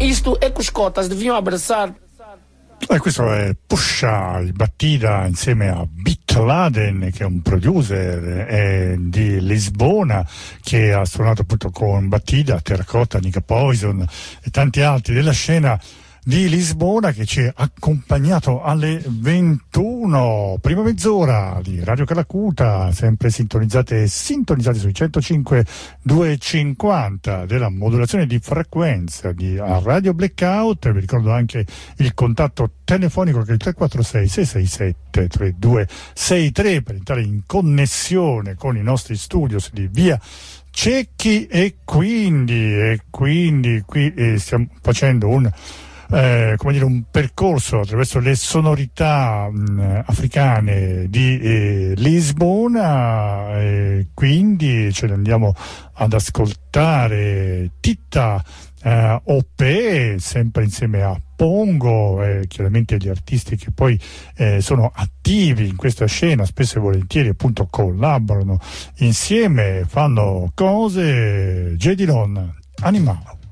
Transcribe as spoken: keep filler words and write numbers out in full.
Isto é que os cotas deviam abraçar. E questo è Pusha, il Battida insieme a Beat Laden, che è un producer eh, di Lisbona, che ha suonato appunto con Battida, Terracotta, Nika Poison e tanti altri della scena di Lisbona, che ci ha accompagnato alle ventuno, prima mezz'ora di Radio Calacuta, sempre sintonizzate e sintonizzate sui centocinque duecentocinquanta della modulazione di frequenza di Radio Blackout. Vi ricordo anche il contatto telefonico, che è il tre quattro sei sei sei sette tre due sei tre, per entrare in connessione con i nostri studios di via Cecchi. E quindi e quindi qui eh, stiamo facendo un Eh, come dire, un percorso attraverso le sonorità mh, africane di eh, Lisbona, e quindi ce ne andiamo ad ascoltare Tita eh, Ope, sempre insieme a Pongo, e chiaramente gli artisti che poi eh, sono attivi in questa scena, spesso e volentieri appunto collaborano insieme, fanno cose. J. Dillon, Animale.